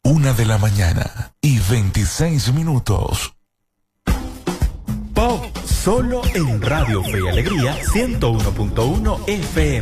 1:26 Pop solo en Radio Fe y Alegría 101.1 FM.